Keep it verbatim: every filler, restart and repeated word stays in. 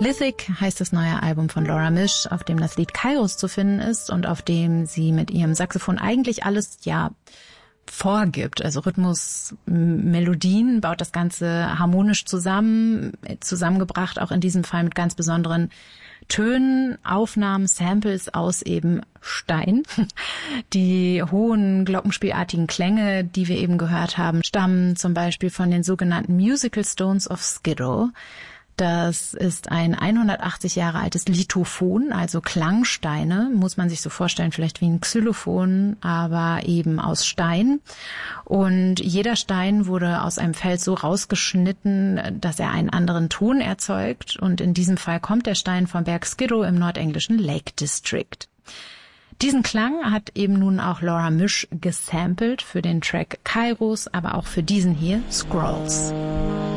Lithic heißt das neue Album von Laura Misch, auf dem das Lied Kairos zu finden ist und auf dem sie mit ihrem Saxophon eigentlich alles, ja, vorgibt. Also Rhythmus, Melodien, baut das Ganze harmonisch zusammen, zusammengebracht, auch in diesem Fall mit ganz besonderen Tönen, Aufnahmen, Samples aus eben Stein. Die hohen glockenspielartigen Klänge, die wir eben gehört haben, stammen zum Beispiel von den sogenannten Musical Stones of Skidrow. Das ist ein hundertachtzig Jahre altes Lithophon, also Klangsteine, muss man sich so vorstellen, vielleicht wie ein Xylophon, aber eben aus Stein. Und jeder Stein wurde aus einem Fels so rausgeschnitten, dass er einen anderen Ton erzeugt. Und in diesem Fall kommt der Stein vom Berg Skidrow im nordenglischen Lake District. Diesen Klang hat eben nun auch Laura Misch gesampelt für den Track Kairos, aber auch für diesen hier, Scrolls.